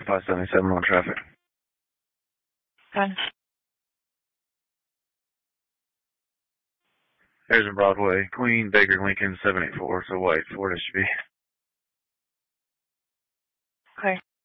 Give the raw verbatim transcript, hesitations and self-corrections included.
five seventy-seven on traffic. Okay. There's a Broadway, Queen, Baker, Lincoln, seven eight four, so white, Ford S U V. Okay.